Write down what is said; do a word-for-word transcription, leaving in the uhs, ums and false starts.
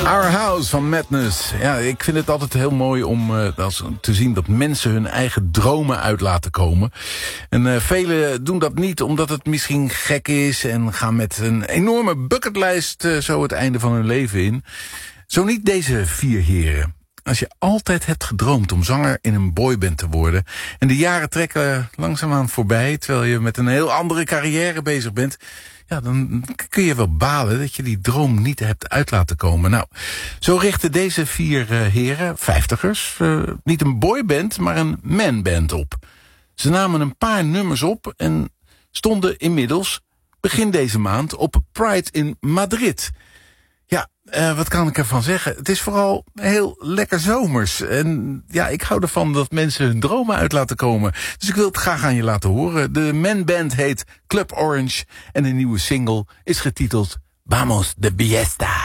Our House van Madness. Ja, ik vind het altijd heel mooi om uh, als, te zien dat mensen hun eigen dromen uit laten komen. En uh, velen doen dat niet omdat het misschien gek is en gaan met een enorme bucketlijst uh, zo het einde van hun leven in. Zo niet deze vier heren. Als je altijd hebt gedroomd om zanger in een boyband te worden en de jaren trekken langzaamaan voorbij terwijl je met een heel andere carrière bezig bent, ja, dan kun je wel balen dat je die droom niet hebt uit laten komen. Nou, zo richten deze vier uh, heren, vijftigers, uh, niet een boyband, maar een manband op. Ze namen een paar nummers op en stonden inmiddels begin deze maand op Pride in Madrid. Ja, uh, wat kan ik ervan zeggen? Het is vooral heel lekker zomers. En ja, ik hou ervan dat mensen hun dromen uit laten komen. Dus ik wil het graag aan je laten horen. De manband heet Club Orange en de nieuwe single is getiteld Vamos de Fiesta.